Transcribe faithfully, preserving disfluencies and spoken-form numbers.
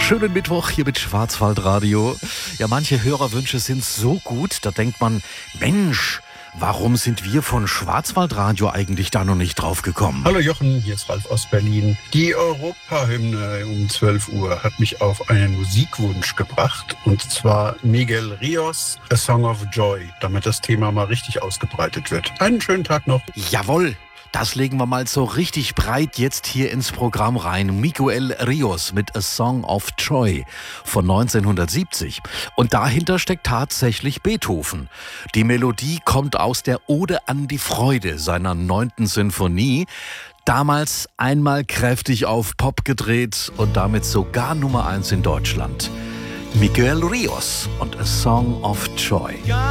Schönen Mittwoch hier mit Schwarzwaldradio. Ja, manche Hörerwünsche sind so gut, da denkt man, Mensch, warum sind wir von Schwarzwaldradio eigentlich da noch nicht drauf gekommen? Hallo Jochen, hier ist Ralf aus Berlin. Die Europahymne um zwölf Uhr hat mich auf einen Musikwunsch gebracht, und zwar Miguel Ríos, A Song of Joy, damit das Thema mal richtig ausgebreitet wird. Einen schönen Tag noch. Jawohl, das legen wir mal so richtig breit jetzt hier ins Programm rein. Miguel Ríos mit A Song of Joy von neunzehnhundertsiebzig. Und dahinter steckt tatsächlich Beethoven. Die Melodie kommt aus der Ode an die Freude seiner neunten Sinfonie. Damals einmal kräftig auf Pop gedreht und damit sogar Nummer eins in Deutschland. Miguel Ríos und A Song of Joy.